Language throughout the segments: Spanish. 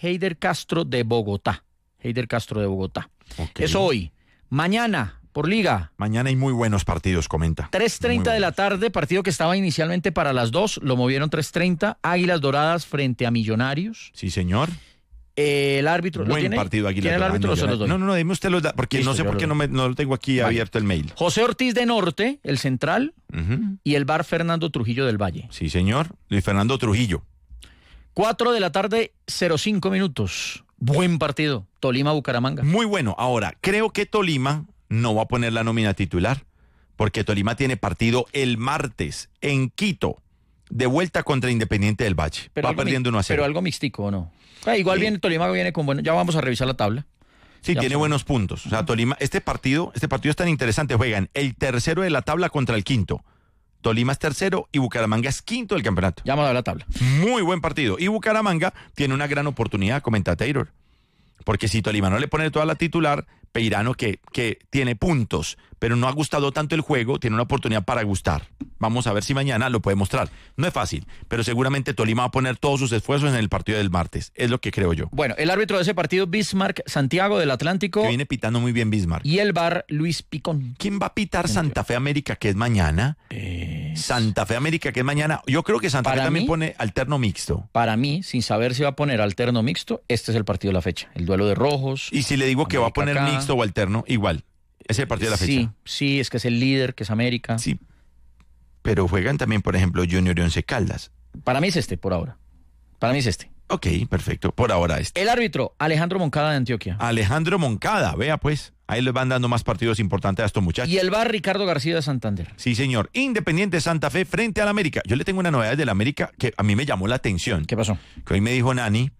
Heider Castro de Bogotá. Heider Castro de Bogotá. Okay. Eso hoy. Mañana, por Liga. Mañana hay muy buenos partidos, comenta. 3:30 de la tarde, partido que estaba inicialmente para las 2, lo movieron 3:30. Águilas Doradas frente a Millonarios. Sí, señor. El árbitro, ¿lo Buen tiene? partido, Águilas ¿Tiene el Doradas, árbitro o se los doy? No, dime usted los datos, porque Listo, no sé yo por qué lo- no lo tengo aquí Vale. abierto el mail. José Ortiz de Norte, el central, Ujú. y el VAR Fernando Trujillo del Valle. Sí, señor. Luis Fernando Trujillo. 4 de la tarde, 05 minutos. Buen partido. Tolima-Bucaramanga. Muy bueno. Ahora, creo que Tolima no va a poner la nómina titular, porque Tolima tiene partido el martes en Quito, de vuelta contra Independiente del Valle. Va algo perdiendo 1-0. Pero algo mixtico, ¿o no? Igual Sí. viene Tolima, viene con bueno. Ya vamos a revisar la tabla. Sí, Ya tiene vamos a ver. buenos puntos. O sea, Tolima, este partido es tan interesante. Juegan el tercero de la tabla contra el quinto. Tolima es tercero y Bucaramanga es quinto del campeonato. Ya vamos a ver la tabla. Muy buen partido. Y Bucaramanga tiene una gran oportunidad, comenta Taylor. Porque si Tolima no le pone toda la titular, Peirano, que tiene puntos, pero no ha gustado tanto el juego, tiene una oportunidad para gustar. Vamos a ver si mañana lo puede mostrar. No es fácil, pero seguramente Tolima va a poner todos sus esfuerzos en el partido del martes. Es lo que creo yo. Bueno, el árbitro de ese partido, Bismarck Santiago del Atlántico. Que viene pitando muy bien Bismarck. Y el VAR, Luis Picón. ¿Quién va a pitar Santa Fe América, que es mañana? Santa Fe América, que es mañana. Yo creo que Santa Fe Para también mí- pone alterno mixto. Para mí, sin saber si va a poner alterno mixto, este es el partido de la fecha. El duelo de rojos. Y si le digo que va a América poner acá. mixto o alterno, igual. Es el partido de la fecha. Sí, es que es el líder, que es América. Sí. Pero juegan también, por ejemplo, Junior y Once Caldas. Para mí es este, por ahora. Para mí es este. Ok, perfecto. Por ahora este. El árbitro, Alejandro Moncada de Antioquia. Alejandro Moncada, vea pues. Ahí les van dando más partidos importantes a estos muchachos. Y el VAR, Ricardo García de Santander. Sí, señor. Independiente Santa Fe frente al América. Yo le tengo una novedad del América que a mí me llamó la atención. ¿Qué pasó? Que hoy me dijo Nani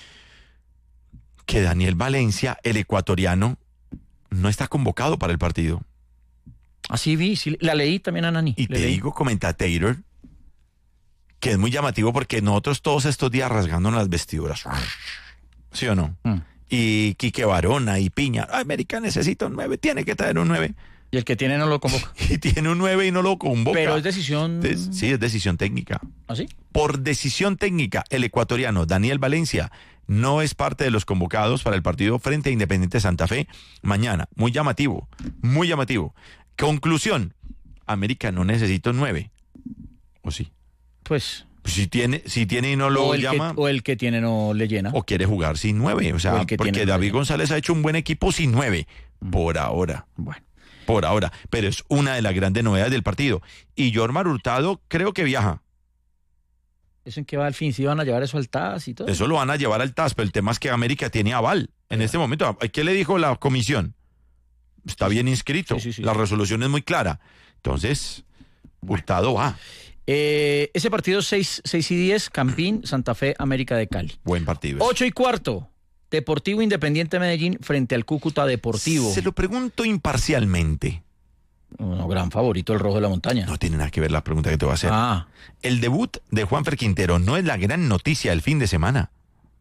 que Daniel Valencia, el ecuatoriano, no está convocado para el partido. Así vi, sí, la leí también a Nani. Y Le te leí. digo, comenta Taylor, que es muy llamativo porque nosotros todos estos días rasgándonos las vestiduras. ¿Sí o no? Mm. Y Quique Barona y Piña. América necesita un 9, tiene que traer un 9. Y el que tiene no lo convoca. Y tiene un 9 y no lo convoca. Pero es decisión... Sí, es decisión técnica. ¿Así? Por decisión técnica, el ecuatoriano Daniel Valencia no es parte de los convocados para el partido frente a Independiente Santa Fe mañana. Muy llamativo, muy llamativo. Conclusión, América no necesita un 9. ¿O sí? Pues... Si tiene y no lo llama, o el que tiene no le llena. o quiere jugar sin 9. O O sea, el que porque tiene no David le llama. González ha hecho un buen equipo sin 9. Por ahora. Bueno. Por ahora. Pero es una de las grandes novedades del partido. Y Jormar Hurtado creo que viaja. ¿Eso en qué va al fin? ¿Sí van a llevar eso al TAS y todo? Eso lo van a llevar al TAS, pero el tema es que América tiene aval en este momento. ¿Qué le dijo la comisión? Está bien inscrito. Sí. La resolución es muy clara. Entonces, Hurtado va. Ese partido 6 y 10, Campín, Santa Fe, América de Cali. Buen partido. 8:15, Deportivo Independiente Medellín frente al Cúcuta Deportivo. Se lo pregunto imparcialmente. Un gran favorito, el Rojo de la Montaña. No tiene nada que ver la pregunta que te voy a hacer. Ah, El debut de Juanfer Quintero no es la gran noticia del fin de semana.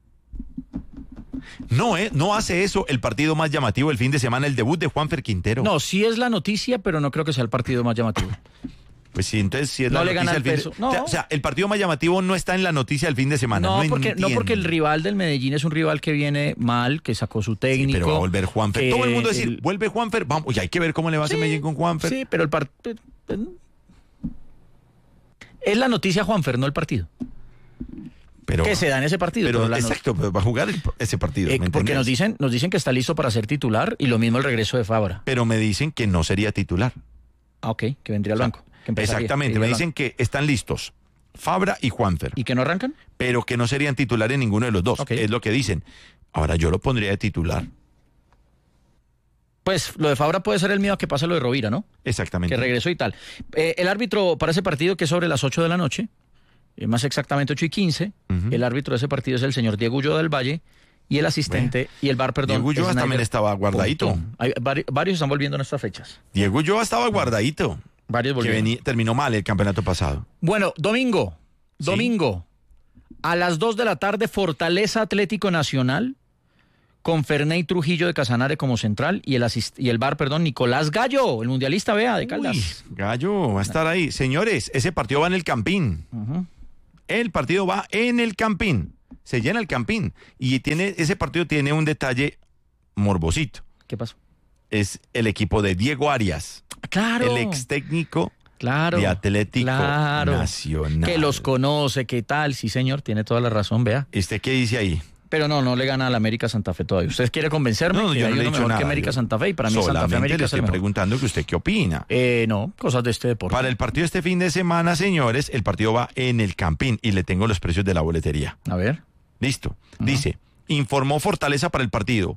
No hace eso el partido más llamativo del fin de semana, el debut de Juanfer Quintero. no, sí es la noticia, pero no creo que sea el partido más llamativo. Pues sí, entonces sí es No la le noticia gana el del peso. fin de... No. O sea, el partido más llamativo no está en la noticia del fin de semana. No, porque entiendo. el rival del Medellín es un rival que viene mal, que sacó su Sí, técnico. pero va a volver Juanfer. que Todo el mundo decir, vuelve Juanfer. Vamos, oye, hay que ver cómo le va a hacer Medellín con Juanfer. Sí, pero el partido... Es la noticia Juanfer, no el partido. Pero, Que se da en ese partido. pero la no- exacto, pero va a jugar ese partido. ¿me porque entiendes? nos dicen que está listo para ser titular y lo mismo el regreso de Fabra. Pero me dicen que no sería titular. Ah, ok, que vendría al banco. Que empezaría, Exactamente, que me iría al dicen que están listos Fabra y Juanfer, banco. ¿Y que no arrancan? pero que no serían titular en ninguno de los dos. Ok. Es lo que dicen. Ahora yo lo pondría de titular. Pues lo de Fabra puede ser el miedo a que pase lo de Rovira, ¿no? Exactamente. Que regresó y tal. El árbitro para ese partido, que es sobre las 8 de la noche, más exactamente 8:15, Ujú. el árbitro de ese partido es el señor Diego Ulloa del Valle y el asistente, y el VAR, perdón. Diego Ulloa es también Snyder estaba guardadito. Pontón. Varios están volviendo en estas fechas. Diego Ulloa estaba guardadito. Varios Que volvieron. terminó mal el campeonato pasado. Bueno, domingo, Sí. a las 2 de la tarde, Fortaleza Atlético Nacional, con Ferney Trujillo de Casanare como central, y el VAR, Nicolás Gallo, el mundialista, vea, de Caldas. Uy, Gallo va a estar ahí. Señores, ese partido va en el Campín. Ujú. El partido va en el Campín. se llena el Campín. Y ese partido tiene un detalle morbosito. ¿Qué pasó? Es el equipo de Diego Arias, Claro. el ex técnico Claro. de Atlético Nacional. Que los conoce, ¿qué tal? Sí, señor, tiene toda la razón, vea. ¿Usted qué dice ahí? Pero no le gana al América Santa Fe todavía. ¿Usted quiere convencerme No, que yo hay no le he uno dicho mejor nada. que América Santa Fe? Y para mí Santa Fe Solamente América le es el estoy mejor. preguntando que usted qué opina. No, cosas de este deporte. Para el partido este fin de semana, señores, el partido va en el Campín y le tengo los precios de la boletería. A ver. Listo. Dice, informó Fortaleza para el partido.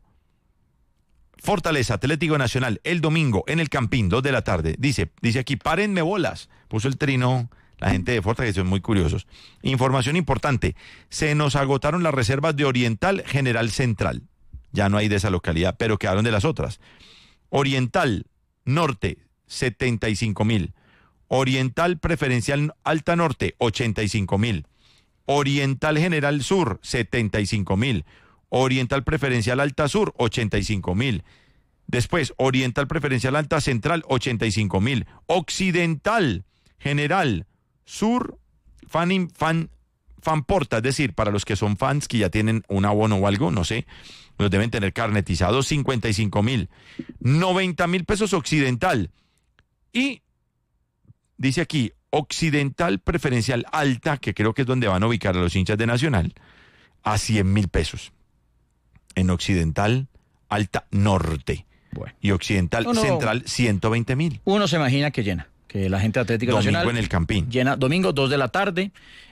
Fortaleza, Atlético Nacional, el domingo en el Campín, 2 de la tarde. Dice aquí, párenme bolas. Puso el trino la gente de Fortaleza, que son muy curiosos. Información importante, se nos agotaron las reservas de Oriental General Central. Ya no hay de esa localidad, pero quedaron de las otras. Oriental Norte, 75,000. Oriental Preferencial Alta Norte, 85,000. Oriental General Sur, 75,000. Oriental Preferencial Alta Sur, 85,000. Después, Oriental Preferencial Alta Central, 85,000. Occidental General Sur, fan porta, es decir, para los que son fans que ya tienen un abono o algo, no sé, los deben tener carnetizados, 55,000. 90,000 pesos Occidental. Y dice aquí, Occidental Preferencial Alta, que creo que es donde van a ubicar a los hinchas de Nacional, a 100,000 pesos. En Occidental Alta Norte. Bueno. Y Occidental Central, 120,000. Uno se imagina que llena, que la gente de Atlético Domingo Nacional en el Campín. llena domingo 2 de la tarde.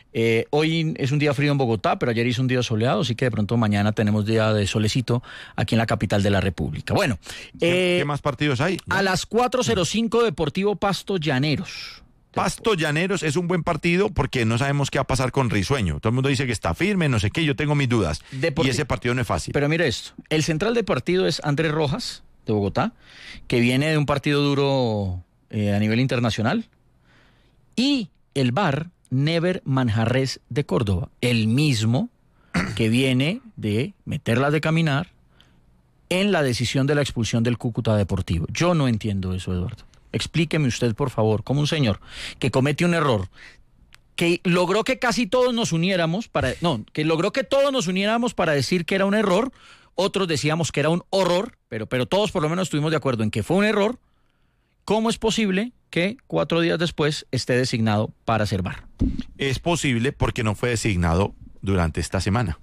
Hoy es un día frío en Bogotá, pero ayer hizo un día soleado, así que de pronto mañana tenemos día de solecito aquí en la capital de la República. Bueno, ¿Qué más partidos hay? a las 4:05 Deportivo Pasto Llaneros. Pasto Llaneros es un buen partido porque no sabemos qué va a pasar con Risueño. Todo el mundo dice que está firme, no sé qué, yo tengo mis dudas. Y ese partido no es fácil. Pero mire esto, el central del partido es Andrés Rojas, de Bogotá, que viene de un partido duro a nivel internacional. Y el VAR, Never Manjarres de Córdoba, el mismo que viene de meterlas de caminar en la decisión de la expulsión del Cúcuta Deportivo. Yo no entiendo eso, Eduardo. Explíqueme usted, por favor, como un señor que comete un error, que logró que casi todos nos uniéramos que logró que todos nos uniéramos para decir que era un error, otros decíamos que era un horror, pero todos por lo menos estuvimos de acuerdo en que fue un error. ¿Cómo es posible que 4 días después esté designado para ser VAR? Es posible porque no fue designado durante esta semana.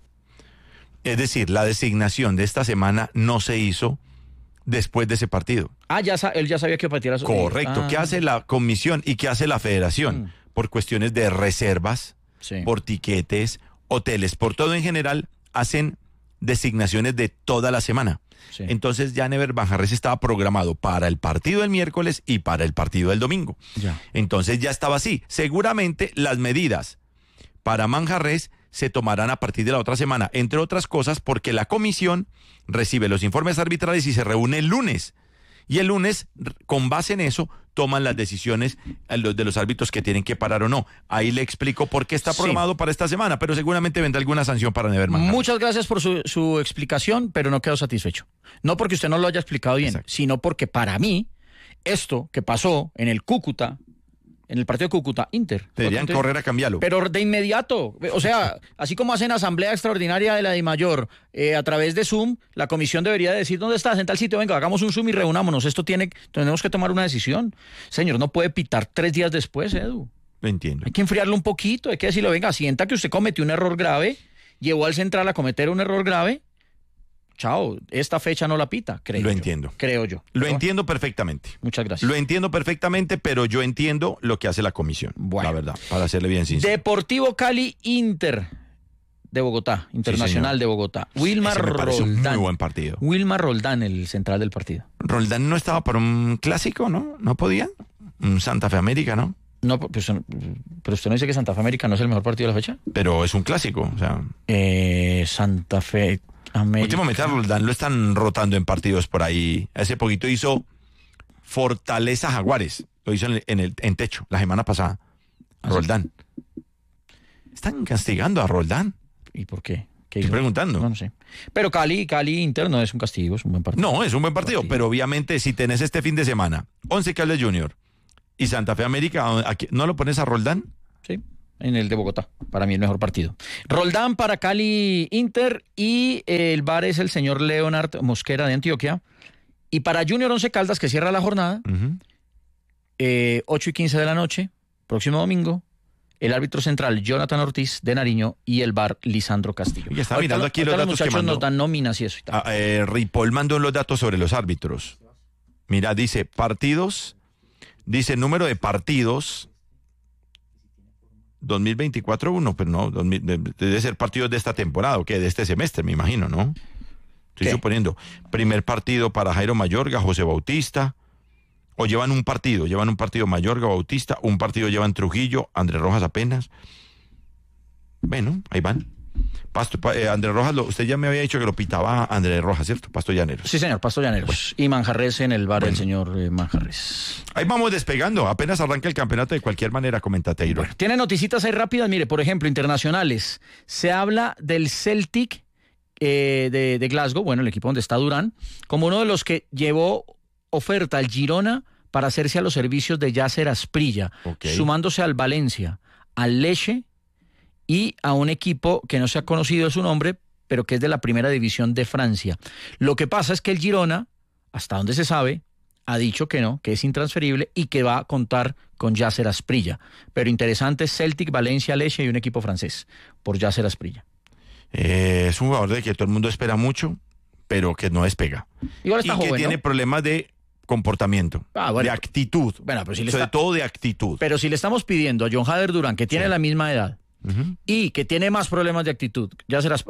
Es decir, la designación de esta semana no se hizo después de ese partido. Él ya sabía que pateara. Correcto. ¿Qué hace la comisión y qué hace la federación? Por cuestiones de reservas, Sí. por tiquetes, hoteles, por todo en general, hacen designaciones de toda la semana. Sí. Entonces ya Never Manjarres estaba programado para el partido del miércoles y para el partido del domingo. Ya. Entonces ya estaba así. Seguramente las medidas para Manjarres se tomarán a partir de la otra semana, entre otras cosas porque la comisión recibe los informes arbitrales y se reúne el lunes. Y el lunes, con base en eso, toman las decisiones de los árbitros que tienen que parar o no. Ahí le explico por qué está programado para esta semana, pero seguramente vendrá alguna sanción para Never Manjarres. Muchas gracias por su explicación, pero no quedo satisfecho. No porque usted no lo haya explicado bien, Exacto. sino porque para mí, esto que pasó en el Cúcuta, en el partido de Cúcuta Inter. Deberían correr a cambiarlo. Pero de inmediato, o sea, así como hacen asamblea extraordinaria de la DIMAYOR a través de Zoom, la comisión debería decir dónde estás, en tal sitio, venga, hagamos un Zoom y reunámonos. Tenemos que tomar una decisión. Señor, no puede pitar 3 días después, Edu. Lo entiendo. Hay que enfriarlo un poquito, hay que decirle, venga, sienta que usted cometió un error grave, llevó al central a cometer un error grave. Chao, esta fecha no la pita, creo Lo yo. entiendo. Creo yo. Lo Pero, entiendo perfectamente. muchas gracias. Lo entiendo perfectamente, pero yo entiendo lo que hace la comisión. Bueno. La verdad, para serle bien sincero. Deportivo Cali Inter de Bogotá, Internacional señor. de Bogotá. Wilmar Ese me parece un Roldán. muy buen partido. Wilmar Roldán, el central del partido. Roldán no estaba para un clásico, ¿no? ¿No podían? Un Santa Fe América, ¿no? No, pues, pero usted no dice que Santa Fe América no es el mejor partido de la fecha. Pero es un clásico, o sea... Santa Fe América. Últimamente a Roldán lo están rotando en partidos por ahí. Hace poquito hizo Fortaleza Jaguares. Lo hizo en techo, la semana pasada. ¿Ah, sí? Roldán. Están castigando a Roldán. ¿Y por qué? ¿Qué Estoy hizo? preguntando. No sé. Pero Cali Inter no es un castigo, es un buen partido. No, es un buen partido, pero obviamente si tenés este fin de semana, Once Caldas Junior y Santa Fe América, ¿no lo pones a Roldán? Sí. en el de Bogotá. Para mí el mejor partido. Roldán para Cali Inter y el VAR es el señor Leonard Mosquera de Antioquia. Y para Junior Once Caldas, que cierra la jornada, 8:15 de la noche, próximo domingo, el árbitro central Jonathan Ortiz de Nariño y el VAR Lisandro Castillo. Y está mirando aquí los datos muchachos que mandó. nos dan nóminas y eso y tal. Ripoll mandó los datos sobre los árbitros. Mira, dice partidos, dice número de partidos 2024-1, pero no, debe ser partidos de esta temporada, o que de este semestre, me imagino, ¿no? Estoy suponiendo. Primer partido para Jairo Mayorga, José Bautista, o llevan un partido Mayorga, Bautista, un partido llevan Trujillo, Andrés Rojas apenas. Bueno, ahí van. Andrés Rojas, usted ya me había dicho que lo pitaba Andrés Rojas, ¿cierto? Pasto Llaneros. Sí, señor, Pasto Llaneros. Bueno. Y Manjarres en el VAR, el señor Manjarres. Ahí vamos despegando, apenas arranca el campeonato de cualquier manera, comenta Taylor. Bueno, tiene noticitas ahí rápidas, mire, por ejemplo, internacionales. Se habla del Celtic de Glasgow, bueno, el equipo donde está Durán, como uno de los que llevó oferta al Girona para hacerse a los servicios de Yasser Asprilla, sumándose al Valencia, al Lecce y a un equipo que no se ha conocido su nombre, pero que es de la primera división de Francia. Lo que pasa es que el Girona, hasta donde se sabe, ha dicho que no, que es intransferible y que va a contar con Yasser Asprilla. Pero interesante, Celtic, Valencia, Lecce y un equipo francés por Yasser Asprilla. Es un jugador de que todo el mundo espera mucho, pero que no despega. Igual está joven, tiene problemas de comportamiento, de actitud, bueno, pero sobre todo de actitud. Pero si le estamos pidiendo a John Hader Durán, que tiene la misma edad, y que tiene más problemas de actitud, ya será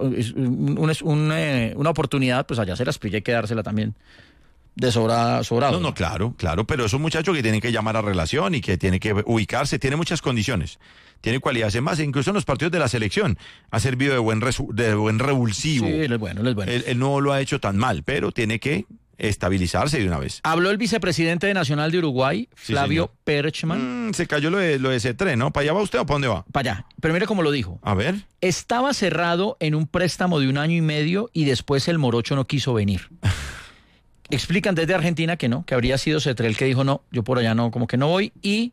una oportunidad, pues allá será Asprilla, hay que dársela también de sobrado. No, claro, pero es un muchacho que tiene que llamar a relación y que tiene que ubicarse, tiene muchas condiciones, tiene cualidades, además, incluso en los partidos de la selección ha servido de buen revulsivo. Sí, él es bueno. Él no lo ha hecho tan mal, pero tiene que estabilizarse de una vez. Habló el vicepresidente Nacional de Uruguay, Flavio Perchman. Se cayó lo de C3, ¿no? ¿Para allá va usted o para dónde va? Para allá. Pero mire cómo lo dijo. A ver. Estaba cerrado en un préstamo de 1 año y medio y después el morocho no quiso venir. Explican desde Argentina que no, que habría sido C3 el que dijo no, yo por allá no, como que no voy y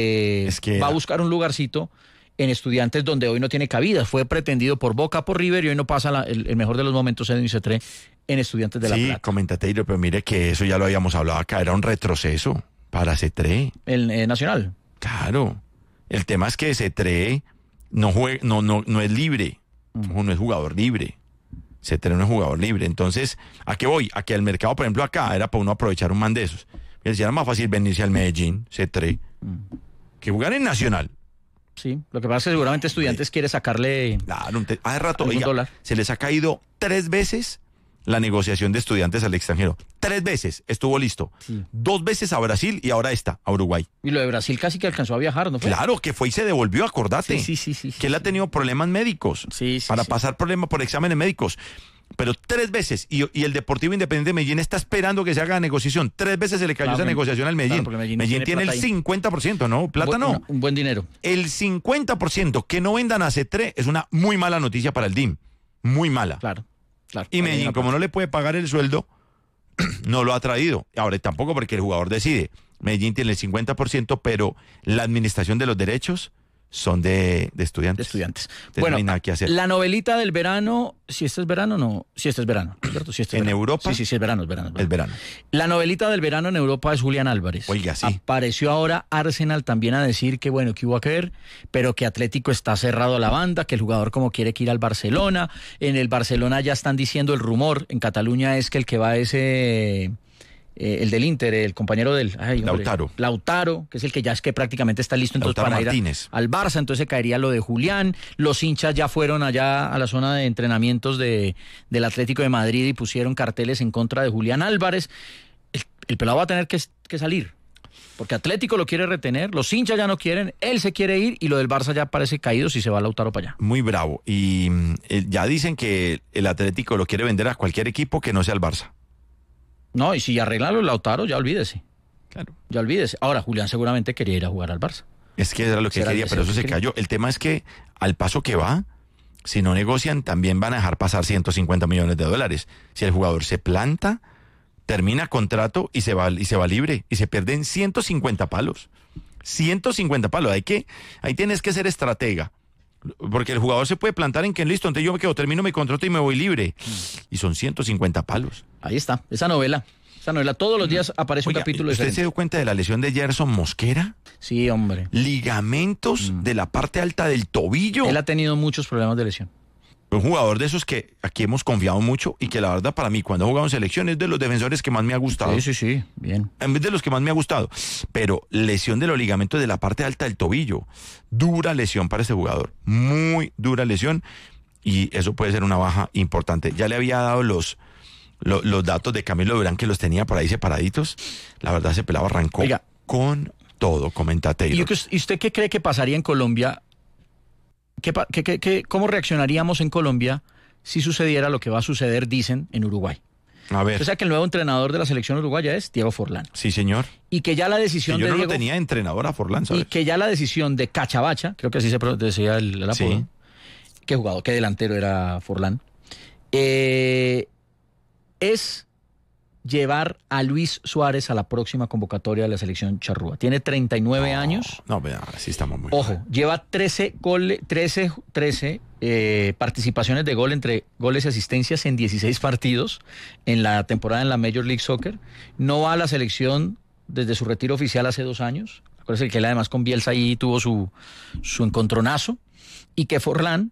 va a buscar un lugarcito en Estudiantes donde hoy no tiene cabida. Fue pretendido por Boca, por River y hoy no pasa el mejor de los momentos en C3 en Estudiantes de La Plata. Sí, comentate, pero mire que eso ya lo habíamos hablado acá, era un retroceso para C3. El Nacional. Claro. El tema es que C3 no es libre, no es jugador libre. C3 no es jugador libre. Entonces, ¿a qué voy? A que el mercado, por ejemplo, acá era para uno aprovechar un man de esos. Era más fácil venirse al Medellín, C3, que jugar en Nacional. Sí, lo que pasa es que seguramente Estudiantes quiere sacarle. Claro, hace rato, $1. Se les ha caído 3 veces la negociación de Estudiantes al extranjero. 3 veces estuvo listo. Sí. 2 veces a Brasil y ahora a Uruguay. Y lo de Brasil casi que alcanzó a viajar, ¿no fue? Claro, que fue y se devolvió, acordate. Sí. Que él ha tenido problemas médicos. Para pasar problemas por exámenes médicos. Pero 3 veces, y el Deportivo Independiente de Medellín está esperando que se haga la negociación. 3 veces se le cayó esa negociación al Medellín. Claro, Medellín tiene el 50%, ¿no? Plata no. Un buen dinero. El 50% que no vendan a C3 es una muy mala noticia para el DIM. Muy mala. Claro. Y Medellín, como no le puede pagar el sueldo, no lo ha traído. Ahora tampoco porque el jugador decide. Medellín tiene el 50%, pero la administración de los derechos son de Estudiantes. Bueno, no hay nada que hacer. La novelita del verano, si este es verano, no. Si este es verano, ¿cierto? Si este es ¿En verano. Europa? Sí, es verano. Es verano. La novelita del verano en Europa es Julián Álvarez. Oiga, sí. Apareció ahora Arsenal también a decir que bueno, que hubo que ver, pero que Atlético está cerrado a la banda, que el jugador como quiere que ir al Barcelona. En el Barcelona ya están diciendo el rumor, en Cataluña es que el que va ese... el del Inter, el compañero del... Lautaro, que es el que ya es que prácticamente está listo entonces Lautaro para Martínez. Ir al Barça, entonces caería lo de Julián. Los hinchas ya fueron allá a la zona de entrenamientos del Atlético de Madrid y pusieron carteles en contra de Julián Álvarez. El pelado va a tener que salir, porque Atlético lo quiere retener, los hinchas ya no quieren, él se quiere ir y lo del Barça ya parece caído si se va Lautaro para allá. Muy bravo. Y ya dicen que el Atlético lo quiere vender a cualquier equipo que no sea el Barça. No, y si arreglan los Lautaro, ya olvídese. Claro. Ya olvídese. Ahora, Julián seguramente quería ir a jugar al Barça. Es que era lo que quería, pero eso se cayó. El tema es que al paso que va, si no negocian, también van a dejar pasar $150 millones. Si el jugador se planta, termina contrato y se va libre. Y se pierden 150 palos. 150 palos. Ahí tienes que ser estratega. Porque el jugador se puede plantar en que listo, entonces yo me quedo, termino mi contrato y me voy libre. Y son 150 palos. Ahí está, esa novela, todos los días aparece un capítulo ¿usted diferente. se dio cuenta de la lesión de Gerson Mosquera? Sí, hombre. Ligamentos de la parte alta del tobillo. Él ha tenido muchos problemas de lesión. Un jugador de esos que aquí hemos confiado mucho y que la verdad para mí cuando ha jugado en selección es de los defensores que más me ha gustado. Sí, bien. En vez de los que más me ha gustado. Pero lesión de los ligamentos de la parte alta del tobillo. Dura lesión para este jugador. Muy dura lesión. Y eso puede ser una baja importante. Ya le había dado los datos de Camilo Durán que los tenía por ahí separaditos. La verdad ese pelado arrancó con todo, comenta Taylor. ¿Y usted qué cree que pasaría en Colombia? ¿Cómo reaccionaríamos en Colombia si sucediera lo que va a suceder, dicen, en Uruguay? A ver. O sea que el nuevo entrenador de la selección uruguaya es Diego Forlán. Sí, señor. Y que ya la decisión que yo de no Diego... lo tenía entrenador a Forlán, ¿sabes? Y que ya la decisión de Cachabacha, creo que así se decía el apodo, Sí. qué delantero era Forlán, es llevar a Luis Suárez a la próxima convocatoria de la selección charrúa. Tiene 39 años. No, pero ahora sí estamos muy Ojo, mal. lleva 13 participaciones de gol entre goles y asistencias en 16 partidos en la temporada en la Major League Soccer. No va a la selección desde su retiro oficial hace 2 años. Acuérdense que él además con Bielsa ahí tuvo su encontronazo. Y que Forlán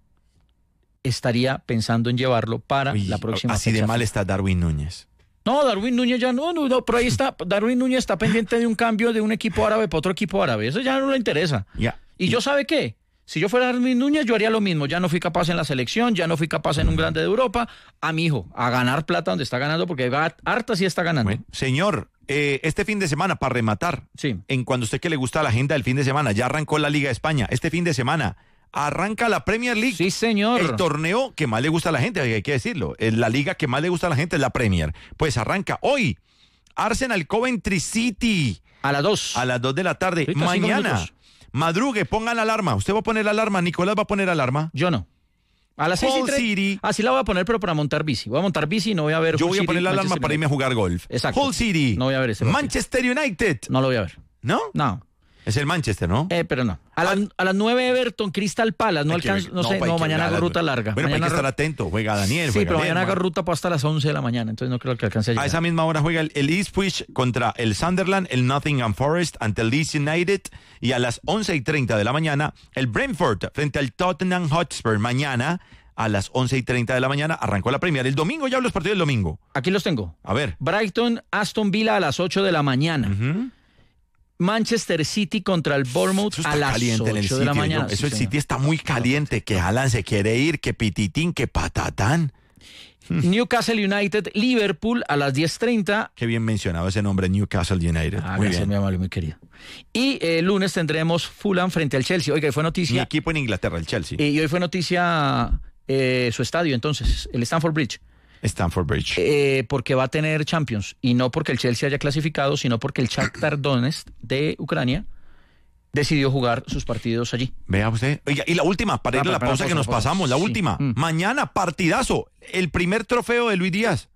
estaría pensando en llevarlo para la próxima Así de fecha mal FIFA. está Darwin Núñez. No, Darwin Núñez ya no, pero ahí está, Darwin Núñez está pendiente de un cambio de un equipo árabe para otro equipo árabe, eso ya no le interesa. Ya. ¿Y yo sabe qué? Si yo fuera Darwin Núñez, yo haría lo mismo, ya no fui capaz en la selección, ya no fui capaz en un grande de Europa, a mi hijo, a ganar plata donde está ganando, porque harta sí está ganando. Bueno, señor, este fin de semana, para rematar, Sí. en cuando usted que le gusta la agenda del fin de semana, ya arrancó la Liga de España, este fin de semana arranca la Premier League. Sí, señor. El torneo que más le gusta a la gente, hay que decirlo. La liga que más le gusta a la gente es la Premier. Pues arranca hoy. Arsenal Coventry City. A las 2. A las 2 de la tarde. Ahorita, 5 Mañana. minutos. Madrugue, pongan alarma. ¿Usted va a poner alarma? ¿Nicolás va a poner alarma? Yo no. A las 6 y Hull 3. City. Así la voy a poner, pero para montar bici. Voy a montar bici y no voy a ver Yo Hull voy a City, poner la alarma Manchester para irme a United. jugar golf. Exacto. Hull City. No voy a ver ese partido. Manchester United. No lo voy a ver. ¿No? No. Es el Manchester, ¿no? Pero no. A las 9 Everton, Crystal Palace. No Hay que alcanzo, ver. no sé, hay que mañana ver. hago ruta larga. Bueno, mañana hay que estar atento. Juega Daniel. Sí, juega pero mañana Lerma. hago ruta para hasta las 11 de la mañana, entonces no creo que alcance a llegar. A esa misma hora juega el Ipswich contra el Sunderland, el Nottingham Forest ante el Leeds United, y a las 11:30 de la mañana el Brentford frente al Tottenham Hotspur. Mañana a las 11:30 de la mañana arrancó la Premier. El domingo ya los partidos del domingo. Aquí los tengo. A ver. Brighton, Aston Villa a las 8 de la mañana. Ujú. Manchester City contra el Bournemouth Eso está a las caliente en el 8 de la City, mañana. ¿no? Eso Sí, el señor. City está muy caliente, que Alan se quiere ir, que pititín, que patatán. Newcastle United, Liverpool a las 10:30. Qué bien mencionado ese nombre, Newcastle United. Muy Gracias, bien. mi amable, muy querido. Y lunes tendremos Fulham frente al Chelsea. Oiga, fue Mi noticia. equipo en Inglaterra, el Chelsea. Y hoy fue noticia su estadio, entonces, el Stamford Bridge. Stamford Bridge. Porque va a tener Champions. Y no porque el Chelsea haya clasificado, sino porque el Shakhtar Donetsk de Ucrania decidió jugar sus partidos allí. Vea usted. Oiga, y la última, para ir a la pausa que nos pasamos, la Sí. última. Mm. Mañana, partidazo. El primer trofeo de Luis Díaz.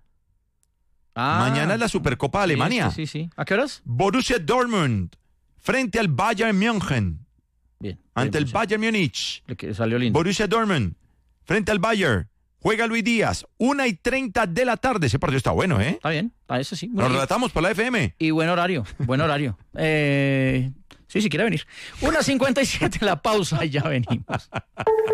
Mañana es la Supercopa de sí, Alemania. Sí. ¿A qué horas? Borussia Dortmund frente al Bayern München. Bien. Ante el Bien, Bayern Múnich. Le salió lindo. Borussia Dortmund frente al Bayern. Juega Luis Díaz. 1:30 de la tarde. Ese partido está bueno, ¿eh? Está bien, eso sí. Muy Nos bien. relatamos por la FM. Y buen horario. Sí, si quiere venir. 1:57 la pausa y ya venimos.